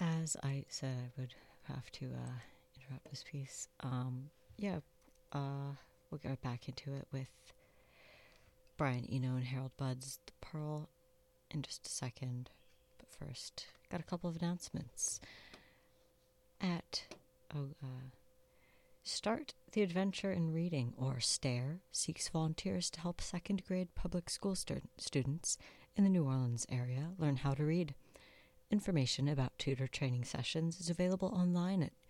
As I said, I would have to interrupt this piece. We'll get back into it with Brian Eno and Harold Budd's The Pearl in just a second. But first, got a couple of announcements. Start the Adventure in Reading, or STARE, seeks volunteers to help second grade public school students in the New Orleans area learn how to read. Information about tutor training sessions is available online at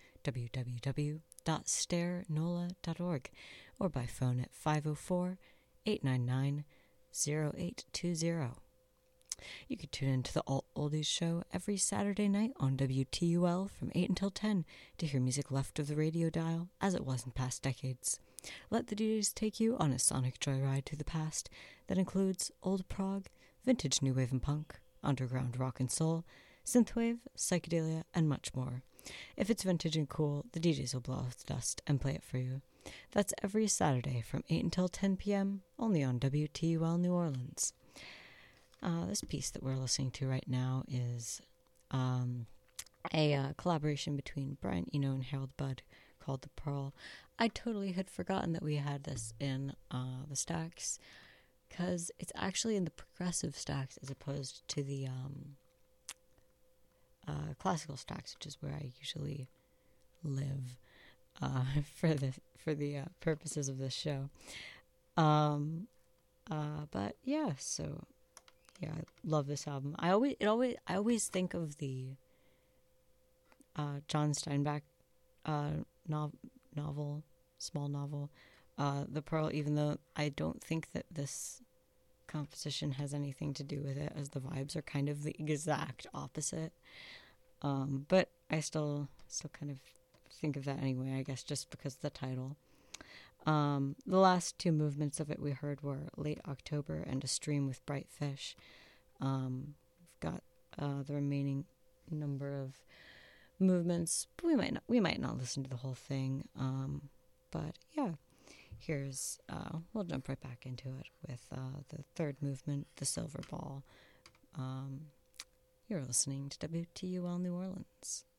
www.starenola.org or by phone at 504-899-0820. You can tune into the Alt Oldies show every Saturday night on WTUL from 8 until 10 to hear music left of the radio dial as it was in past decades. Let the DJs take you on a sonic joyride to the past that includes old prog, vintage new wave and punk, underground rock and soul, synthwave, psychedelia, and much more. If it's vintage and cool, the DJs will blow off the dust and play it for you. That's every Saturday from 8 until 10 p.m., only on WTUL New Orleans. This piece that we're listening to right now is a collaboration between Brian Eno and Harold Budd called The Pearl. I totally had forgotten that we had this in the stacks, because it's actually in the progressive stacks as opposed to the classical stacks, which is where I usually live for the purposes of this show. But yeah, so yeah, I love this album. I always think of the John Steinbeck novel, small novel, The Pearl, even though I don't think that this composition has anything to do with it, as the vibes are kind of the exact opposite. But I still kind of think of that anyway, I guess, just because of the title. The last two movements of it we heard were Late October and A Stream with Bright Fish. We've got the remaining number of movements, but we might not listen to the whole thing. But yeah, here's we'll jump right back into it with the third movement, The Silver Ball. You're listening to WTUL New Orleans.